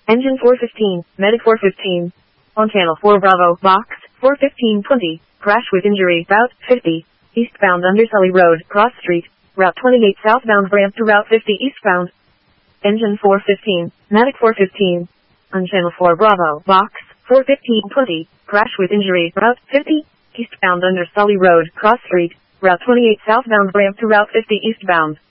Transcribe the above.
Engine 415, Medic 415. On channel 4 Bravo, box 41520. Crash with injury, route 50. Eastbound Undersully Road, cross street. Route 28 southbound ramp to route 50 eastbound. Engine 415, Medic 415. On channel 4 Bravo, box 41520. Crash with injury, route 50. Eastbound Undersully Road, cross street. Route 28 southbound ramp to route 50 eastbound.